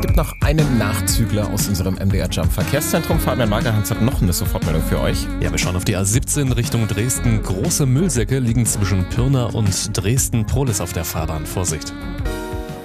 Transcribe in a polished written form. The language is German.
es gibt noch einen Nachzügler aus unserem MDR Jump Verkehrszentrum. Fabian Magerhans hat noch eine Sofortmeldung für euch. Ja, wir schauen auf die A17 Richtung Dresden. Große Müllsäcke liegen zwischen Pirna und Dresden-Prohlis auf der Fahrbahn. Vorsicht!